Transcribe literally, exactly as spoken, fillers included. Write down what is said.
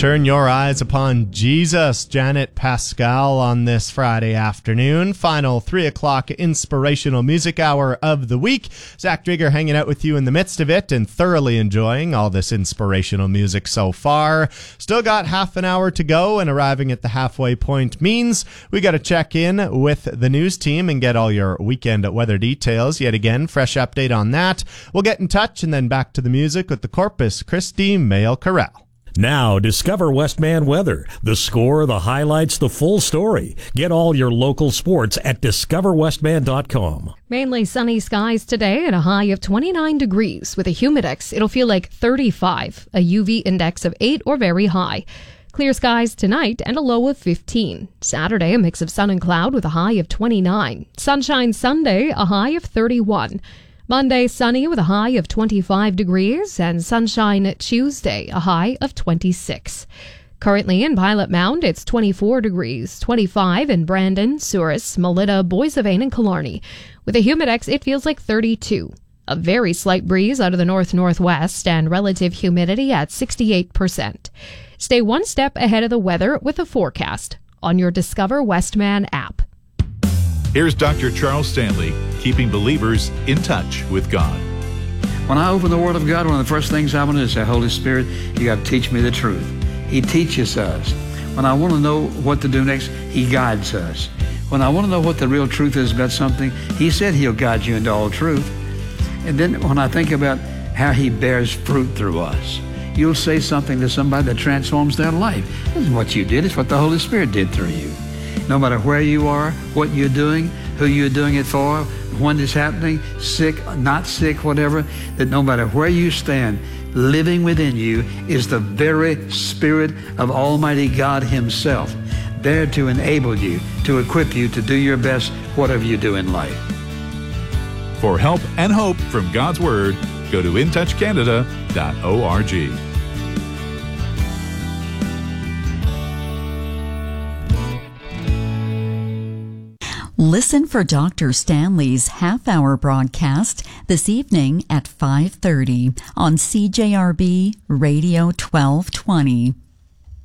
Turn your eyes upon Jesus. Janet Pascal on this Friday afternoon. Final three o'clock inspirational music hour of the week. Zach Drieger hanging out with you in the midst of it and thoroughly enjoying all this inspirational music so far. Still got half an hour to go, and arriving at the halfway point means we got to check in with the news team and get all your weekend weather details. Yet again, fresh update on that. We'll get in touch and then back to the music with the Corpus Christi Mail Corral. Now, discover Westman Weather. The score, the highlights, the full story. Get all your local sports at discover westman dot com. Mainly sunny skies today at a high of twenty-nine degrees. With a humidex, it'll feel like thirty-five, a U V index of eight or very high. Clear skies tonight and a low of fifteen. Saturday, a mix of sun and cloud with a high of twenty-nine. Sunshine Sunday, a high of thirty-one. Monday, sunny with a high of twenty-five degrees, and sunshine Tuesday, a high of twenty-six. Currently in Pilot Mound, it's twenty-four degrees, twenty-five in Brandon, Souris, Melita, Boissevain, and Killarney. With a humidex, it feels like thirty-two. A very slight breeze out of the north-northwest and relative humidity at sixty-eight percent. Stay one step ahead of the weather with a forecast on your Discover Westman app. Here's Doctor Charles Stanley, keeping believers in touch with God. When I open the Word of God, one of the first things I want to do is say, Holy Spirit, you got to teach me the truth. He teaches us. When I want to know what to do next, He guides us. When I want to know what the real truth is about something, He said He'll guide you into all truth. And then when I think about how He bears fruit through us, you'll say something to somebody that transforms their life. This isn't what you did, it's what the Holy Spirit did through you. No matter where you are, what you're doing, who you're doing it for, when it's happening, sick, not sick, whatever, that no matter where you stand, living within you is the very Spirit of Almighty God Himself, there to enable you, to equip you to do your best, whatever you do in life. For help and hope from God's Word, go to in touch canada dot org. Listen for Doctor Stanley's half-hour broadcast this evening at five thirty on C J R B Radio twelve twenty.